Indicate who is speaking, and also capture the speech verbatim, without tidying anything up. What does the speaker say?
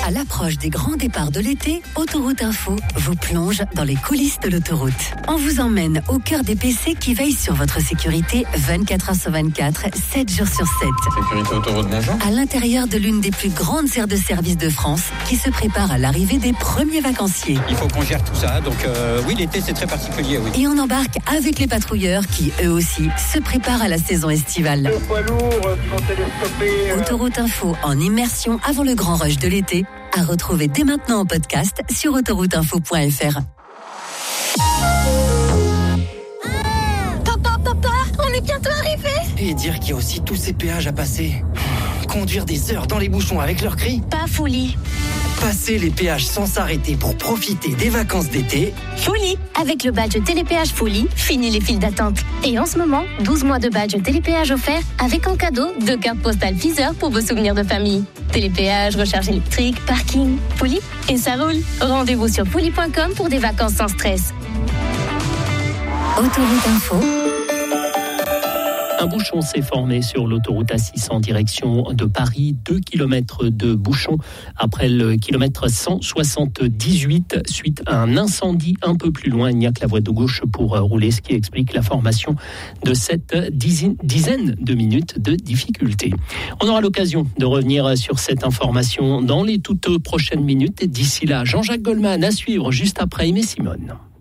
Speaker 1: À l'approche des grands départs de l'été, Autoroute Info vous plonge dans les coulisses de l'autoroute. On vous emmène au cœur des P C qui veillent sur votre sécurité vingt-quatre heures sur vingt-quatre, sept jours sur sept.
Speaker 2: Sécurité Autoroute, bonjour.
Speaker 1: À l'intérieur de l'une des plus grandes aires de service de France qui se prépare à l'arrivée des premiers vacanciers.
Speaker 2: Il faut qu'on gère tout ça, donc euh, oui, l'été c'est très particulier, oui.
Speaker 1: Et on embarque avec les patrouilleurs qui, eux aussi, se préparent à la saison estivale.
Speaker 3: Le poids lourd qui vont télescoper. Euh...
Speaker 1: Autoroute Info en immersion avant le grand rush de l'été, à retrouver dès maintenant en podcast sur autoroute info point f r.
Speaker 4: Papa, papa, on est bientôt arrivé.
Speaker 5: Et dire qu'il y a aussi tous ces péages à passer. Conduire des heures dans les bouchons avec leurs cris.
Speaker 4: Pas folie.
Speaker 5: Passer les péages sans s'arrêter pour profiter des vacances d'été.
Speaker 4: Folie. Avec le badge Télépéage Folie, fini les files d'attente. Et en ce moment, douze mois de badge Télépéage offert avec en cadeau deux cartes postales Deezer pour vos souvenirs de famille. Télépéage, recharge électrique, parking, Folie, et ça roule. Rendez-vous sur folie point com pour des vacances sans stress.
Speaker 1: Autoroute Info.
Speaker 6: Un bouchon s'est formé sur l'autoroute A six en direction de Paris. Deux kilomètres de bouchon après le kilomètre cent soixante-dix-huit suite à un incendie un peu plus loin. Il n'y a que la voie de gauche pour rouler, ce qui explique la formation de cette dizaine de minutes de difficulté. On aura l'occasion de revenir sur cette information dans les toutes prochaines minutes. Et d'ici là, Jean-Jacques Goldman à suivre juste après Aimé Simone.